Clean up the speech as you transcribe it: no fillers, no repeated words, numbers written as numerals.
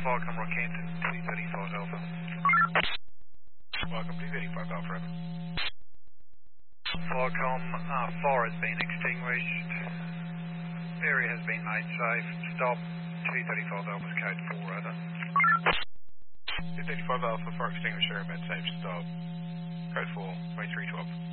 Falcon Rockhampton, 235 Alpha. Welcome to 235 Alpha. Falcom, fire has been extinguished. Area has been made safe. Stop. 235 Alpha's code 4, over. 235 Alpha, fire extinguisher, made safe, stop. Code 4, 2312.